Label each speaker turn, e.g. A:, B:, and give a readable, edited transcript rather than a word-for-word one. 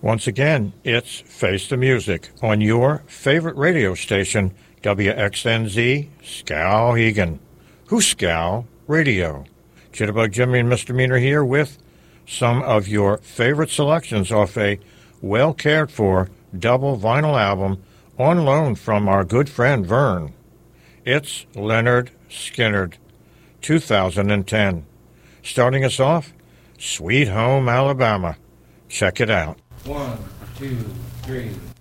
A: Once again, it's Face the Music on your favorite radio station, WXNZ Skowhegan. Hooskow Radio. Jitterbug Jimmy and Mr. Meaner here with some of your favorite selections off a well-cared-for double vinyl album on loan from our good friend Vern. It's Lynyrd Skynyrd, 2010. Starting us off, Sweet Home Alabama. Check it out.
B: 1, 2, 3.